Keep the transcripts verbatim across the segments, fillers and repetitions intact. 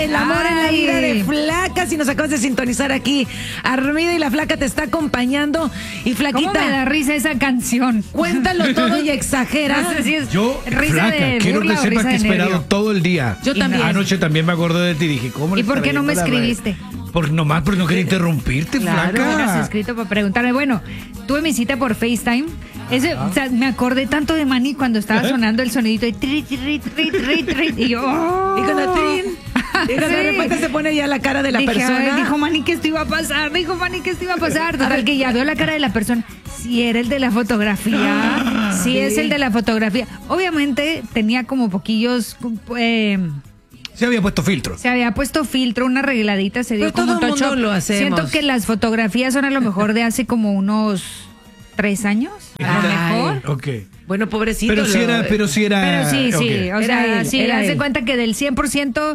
El amor en la Ay. vida de Flaca. Si nos acabas de sintonizar aquí, Armida y la Flaca te está acompañando. Y ¿Cómo me da Flaquita, risa esa canción? cuéntalo todo y exagera. No sé si es Yo, risa Flaca, de quiero burla que o sepas risa que he de esperado nervio. todo el día. Yo Y también. Anoche también me acordé de ti y dije, ¿cómo le ¿Y por estará qué no me yendo la radio? escribiste? Por nomás, porque no quería interrumpirte, Claro. Flaca. Me has escrito para preguntarme. Bueno, tuve mi cita por FaceTime. Ese, o sea, me acordé tanto de Manny cuando estaba sonando el sonidito de tri, tri, tri, tri, tri, y yo, oh. Y cuando trin, y cuando de Sí. repente se pone ya la cara de la Dije, persona. "Ay", dijo Manny que esto iba a pasar, dijo Manny que esto iba a pasar. Total, que ya veo la cara de la persona. Si era el de la fotografía, si sí. es el de la fotografía. Obviamente tenía como poquillos, eh, Se había puesto filtro. se había puesto filtro, una arregladita, se dio Pero como todo un el mundo touch-up. lo hacemos. Siento que las fotografías son a lo mejor de hace como unos tres años, a lo Ay. mejor. Ok. Bueno, pobrecito. Pero si lo- era, pero si era. Pero sí, sí, ok. o sea, Era él, sí, era haz de él. cuenta que del cien por ciento,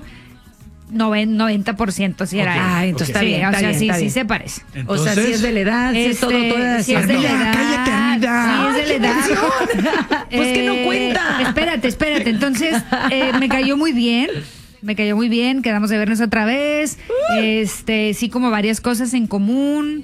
noventa por ciento sí era Ok. él. Ah, entonces Ok. está Sí, bien, o está sea, bien, sí, está sí bien. se parece. O sea, si Entonces, es de la edad, si es todo, Este, toda si es de la Armida, edad. cállate, Armida. Sí, es de la edad. Pues que no Eh, cuenta. Espérate, espérate. Entonces, eh, me cayó muy bien. Me cayó muy bien. Quedamos de vernos otra vez. Este, sí, como varias cosas en común.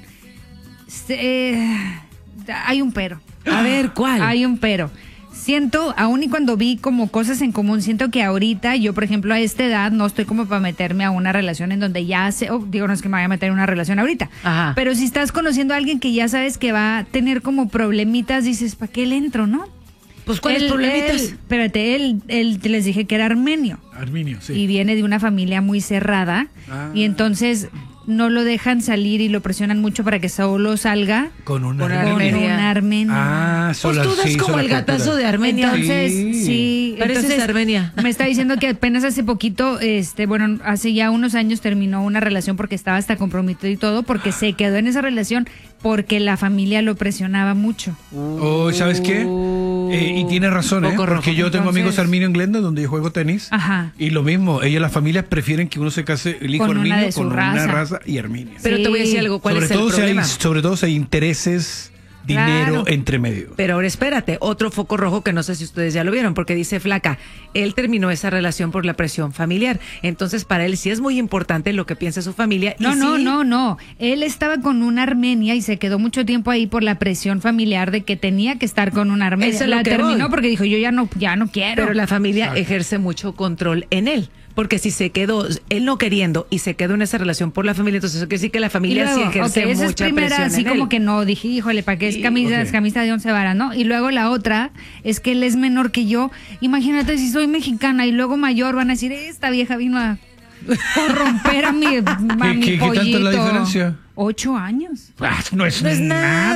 Este, eh, hay un pero. A ver, ¿cuál? Hay un pero. Siento, aún y cuando vi como cosas en común, siento que ahorita yo, por ejemplo, a esta edad no estoy como para meterme a una relación en donde ya sé, oh, digo, no es que me vaya a meter en una relación ahorita, Ajá. pero si estás conociendo a alguien que ya sabes que va a tener como problemitas, dices, ¿para qué le entro, no? Pues, ¿cuáles Él- problemitas? él- espérate, él, él, te les dije que era armenio Arminio, sí. y viene de una familia muy cerrada Ah. y entonces no lo dejan salir y lo presionan mucho para que solo salga Con una Con con Armenia. un armenio. Ah, Pues son tú las- das sí, como son el las gatazo culturas. de Armenia. Entonces, Sí. sí, Pareces entonces, Armenia. me está diciendo que apenas hace poquito, este, bueno, hace ya unos años terminó una relación porque estaba hasta comprometido y todo, porque se quedó en esa relación porque la familia lo presionaba mucho. Oh, ¿sabes qué? Eh, y tiene razón, ¿eh? Poco rojo. Porque yo tengo Entonces- amigos armenios en Glenda donde yo juego tenis. Ajá. Y lo mismo, ellos, las familias prefieren que uno se case el hijo Con una armenio de su con raza. una raza y armenia. Pero te voy a decir Sí. algo, ¿cuál sobre es el todo si hay, problema? sobre todo si hay intereses, dinero Claro. entre medio. Pero ahora espérate, otro foco rojo que no sé si ustedes ya lo vieron, porque dice Flaca, él terminó esa relación por la presión familiar. Entonces, para él sí es muy importante lo que piensa su familia. y No, no, sí- no, no. Él estaba con una armenia y se quedó mucho tiempo ahí por la presión familiar de que tenía que estar con una armenia. Eso es lo La que terminó voy. porque dijo, yo ya no, ya no quiero. Pero la familia Exacto. ejerce mucho control en él. Porque si se quedó, él no queriendo y se quedó en esa relación por la familia, entonces eso quiere decir que la Y familia luego, sí ejerce ok, esa es mucha primera, presión así en como él. que no, dije, híjole, ¿para qué es Y- camisa, ok. es camisa de once varas, no? Y luego la otra es que él es menor que yo. Imagínate si soy mexicana y luego mayor, van a decir, esta vieja vino a corromper a mi, a ¿Qué- mi qué- qué tanto es pollito. la diferencia? Ocho años. Ah, no es, No es nada.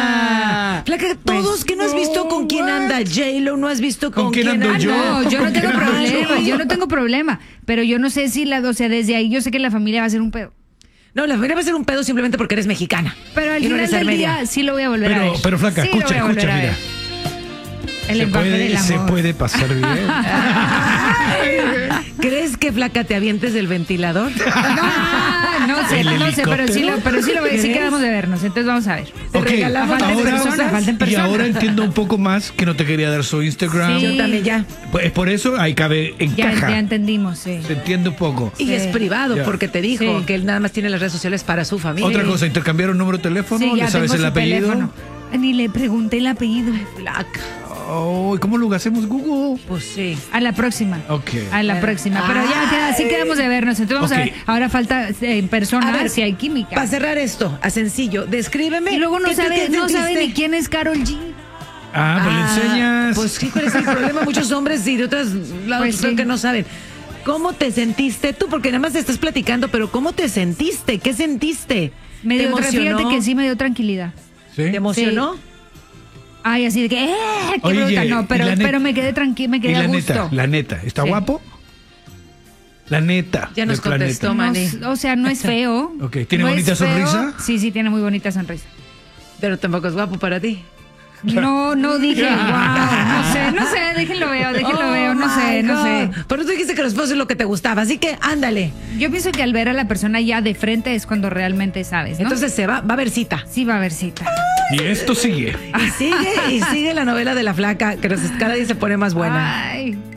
nada. Flaca, todos Pues, que no has visto con quién anda J-Lo, no has visto con, ¿Con quién ando Ah, yo? no, yo no ¿Con tengo qué problema, yo? yo no tengo problema. Pero yo no sé si la, o sea, desde ahí yo sé que la familia va a ser un pedo. No, la familia va a ser un pedo simplemente porque eres mexicana. Pero al y no final eres del armenia. día sí lo voy a volver a ver. Pero, pero Flaca, Sí lo escucha, voy a volver escucha, a ver. mira. El Se empaque del puede, se amor. puede pasar bien. ¿Crees que Flaca te avientes del ventilador? No, no sé, ¿El no sé, pero sí lo, pero sí lo voy a decir ¿Crees? que vamos de vernos, entonces vamos a ver. Te Ok, regalamos falta las de cosas. persona, falta en y persona. ahora entiendo un poco más que no te quería dar su Instagram. Sí. Yo también ya. Pues por eso ahí cabe, Ya, encaja. ya entendimos, sí. Se entiende un poco. Y Sí. es privado, Ya. porque te dijo Sí. que él nada más tiene las redes sociales para su familia. Otra cosa, intercambiaron número de teléfono, Sí, ya ¿le sabes tengo el su apellido? teléfono. Ni le pregunté el apellido. Flaca. Oh, ¿y ¿cómo lo hacemos Google? Pues sí. A la próxima. Ok. A la Bueno. próxima. Pero ya, ya, así quedamos de vernos. Entonces vamos Ok. a ver. Ahora falta eh, en persona A ver, si hay química. Para cerrar esto, a sencillo, descríbeme. Y luego no ¿qué te- sabe, qué no sabe sentiste? ni quién es Karol G. Ah, pues le Ah, enseñas. Pues sí, ¿cuál es el problema? Muchos hombres y de otros lados Pues creo sí. que no saben. ¿Cómo te sentiste tú? Porque nada más te estás platicando, pero ¿cómo te sentiste? ¿Qué sentiste? Me ¿Te dio, emocionó? fíjate que sí me dio tranquilidad. ¿Sí? ¿Te emocionó? Ay, así de que, ¡eh! ¡Qué Oye, bruta! y No, pero, la net- pero me quedé tranquila, me Y quedé la a gusto. neta, la neta, ¿está Sí. guapo? La neta. Ya nos del planeta. contestó, No, Manny. s- o sea, no es feo. Ok, ¿tiene No bonita es feo. sonrisa? Sí, sí, tiene muy bonita sonrisa. Pero tampoco es guapo para ti. No, no dije, wow, no sé, no sé, déjenlo veo, déjenlo Oh, veo, no sé, my no God. sé. Pero tú dijiste que los esposos es lo que te gustaba, así que ándale. Yo pienso que al ver a la persona ya de frente es cuando realmente sabes, ¿no? Entonces se va, va a haber cita. sí va a haber cita. Y esto sigue. Y sigue, y sigue la novela de la flaca, que nos- cada día se pone más buena. Ay,